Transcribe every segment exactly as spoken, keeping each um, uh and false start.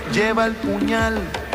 lleva el puñal,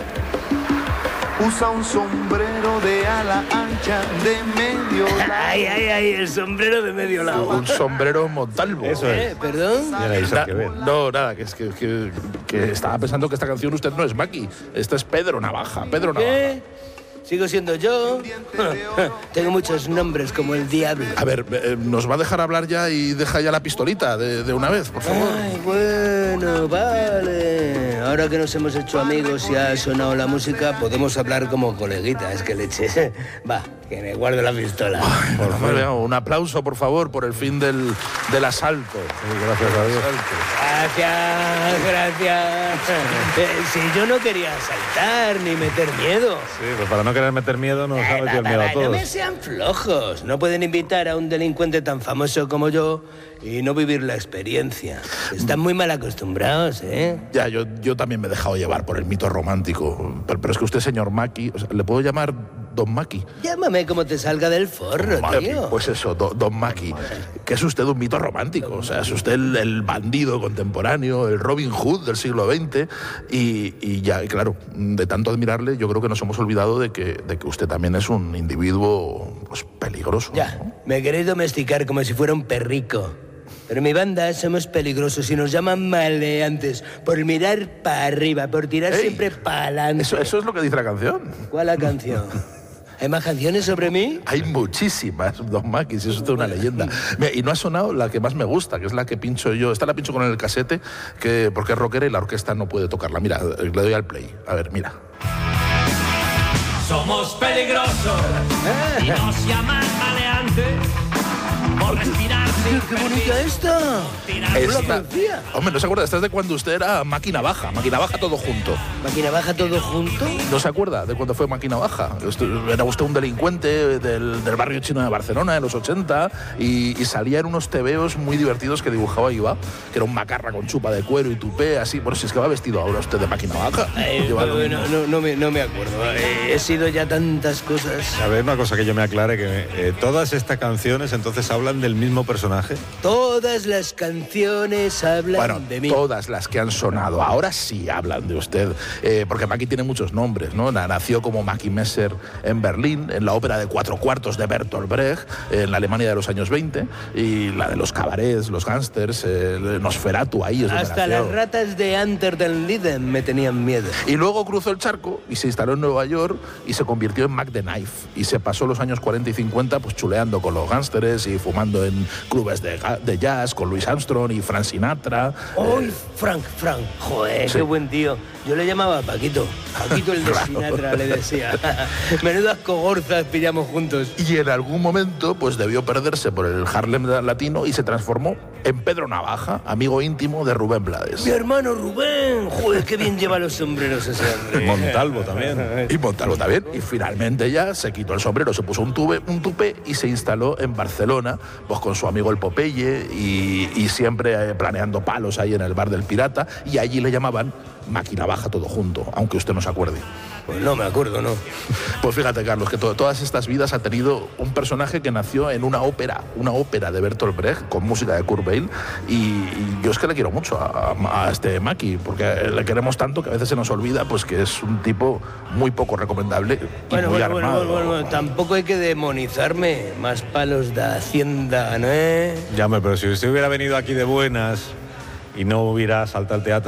usa un sombrero de ala ancha de medio lado. Ay, ay, ay, el sombrero de medio lado. Un sombrero Montalvo. Eso es. ¿Eh? ¿Perdón? Na, no, nada, que es que, que, que estaba pensando que esta canción usted no es Maki, esta es Pedro Navaja, Pedro Navaja. ¿Qué? ¿Sigo siendo yo? Tengo muchos nombres como el diablo. A ver, eh, ¿nos va a dejar hablar ya y deja ya la pistolita de, de una vez, por favor? Ay, bueno, vale. Ahora que nos hemos hecho amigos y ha sonado la música, podemos hablar como coleguitas, que leche. Va, que me guardo la pistola. Ay, por favor, un aplauso, por favor, por el fin del, del asalto. Sí, gracias a Dios. Gracias, gracias. Eh, si yo no quería asaltar ni meter miedo. Sí, pues para no querer meter miedo nos ha metido el miedo a todos. No me sean flojos. No pueden invitar a un delincuente tan famoso como yo y no vivir la experiencia. Están muy mal acostumbrados, ¿eh? Ya, yo, yo también me he dejado llevar por el mito romántico. Pero, pero es que usted, señor Maki, o sea, ¿le puedo llamar Don Maki? Llámame como te salga del forro, Vale, tío. pues eso, do, Don Maki, que es usted un mito romántico. O sea, es usted el, el bandido contemporáneo, el Robin Hood del siglo veinte. Y, y ya, claro, de tanto admirarle, yo creo que nos hemos olvidado de que, de que usted también es un individuo pues, peligroso. Ya, ¿no? me queréis domesticar como si fuera un perrico. Pero en mi banda somos peligrosos y nos llaman maleantes por mirar para arriba, por tirar Ey, siempre para adelante. Eso, eso es lo que dice la canción. ¿Cuál la canción? ¿Hay más canciones sobre mí? Hay muchísimas, Don Maki, si es usted una leyenda. Mira, y no ha sonado la que más me gusta, que es la que pincho yo. Esta la pincho con el casete, que, porque es rockera y la orquesta no puede tocarla. Mira, le doy al play. A ver, mira. Somos peligrosos y nos llaman maleantes por respirar sin ¡Qué bonita esta! Esta, hombre, ¿no se acuerda? Esta es de cuando usted era Máquina Baja, Máquina Baja todo junto. ¿Máquina Baja todo junto? ¿No se acuerda de cuando fue Máquina Baja? Era usted un delincuente del, del barrio chino de Barcelona en los ochenta y, y salía en unos tebeos muy divertidos que dibujaba Iba, que era un macarra con chupa de cuero y tupé, así. Bueno, si es que va vestido ahora usted de Máquina Baja. Ay, no, no, no, no, me, no me acuerdo. Eh, he sido ya tantas cosas. A ver, una cosa que yo me aclare, que eh, todas estas canciones entonces hablan del mismo personaje. Todas las canciones hablan bueno, de mí. Todas las que han sonado. Ahora sí hablan de usted. Eh, porque Maki tiene muchos nombres, ¿no? Nació como Maki Messer en Berlín, en la ópera de cuatro cuartos de Bertolt Brecht, en la Alemania de los años veinte, y la de los cabarets, los gángsters, eh, Nosferatu, ahí es donde Hasta nació. las ratas de Unter den Linden me tenían miedo. Y luego cruzó el charco y se instaló en Nueva York y se convirtió en Mac the Knife. Y se pasó los años cuarenta y cincuenta pues chuleando con los gángsters y fumando en clubes de, de jazz con Louis Armstrong y Frank Sinatra. ¡Uy, Eh, Frank, Frank! Joder, sí. qué buen tío. Yo le llamaba Paquito. Paquito el de Claro. Sinatra, le decía. Menudas cogorzas pillamos juntos. Y en algún momento pues debió perderse por el Harlem latino y se transformó en Pedro Navaja, amigo íntimo de Rubén Blades. Mi hermano Rubén. Joder, qué bien lleva los sombreros ese hombre. Montalvo también. Y Montalvo también. Y finalmente ya se quitó el sombrero, se puso un, tube, un tupé y se instaló en Barcelona, pues con su amigo el Popeye y, y siempre eh, planeando palos ahí en el bar del Pirata. Y allí le llamaban Máquina Baja todo junto, aunque usted no se acuerde. Pues no me acuerdo, ¿no? Pues fíjate, Carlos, que to todas estas vidas ha tenido un personaje que nació en una ópera, una ópera de Bertolt Brecht con música de Kurt Weill. Y, y yo es que le quiero mucho a, a, a este Maki, porque le queremos tanto que a veces se nos olvida pues que es un tipo muy poco recomendable y Bueno, muy bueno, bueno, armado. bueno, bueno, tampoco hay que demonizarme. Más palos de Hacienda, ¿no? Ya, hombre, pero si usted hubiera venido aquí de buenas y no hubiera saltado al teatro,